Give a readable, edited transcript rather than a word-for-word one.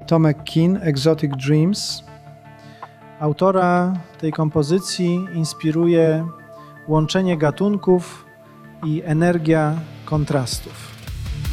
Tomek Kin, Exotic Dreams. Autora tej kompozycji inspiruje łączenie gatunków i energia kontrastów.